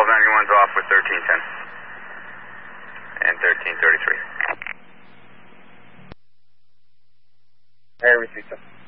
1291's off with 1310 and 1333. Hey, received, sir.